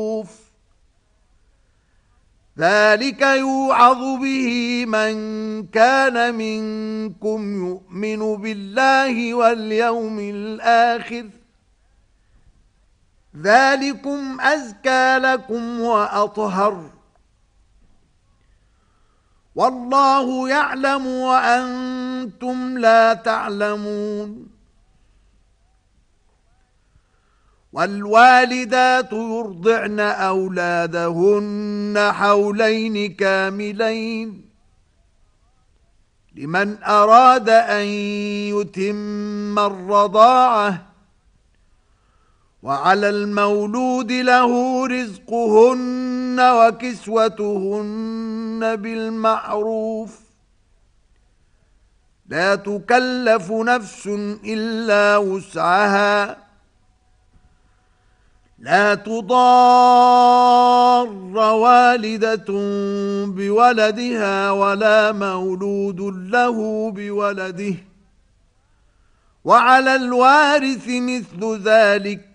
ذلك يوعظ به من كان منكم يؤمن بالله واليوم الآخر ذلكم أزكى لكم وأطهر والله يعلم وأنتم لا تعلمون والوالدات يرضعن أولادهن حولين كاملين لمن أراد أن يتم الرضاعة وعلى المولود له رزقهن وكسوتهن بالمعروف لا تكلف نفس إلا وسعها لا تضار والدة بولدها ولا مولود له بولده وعلى الوارث مثل ذلك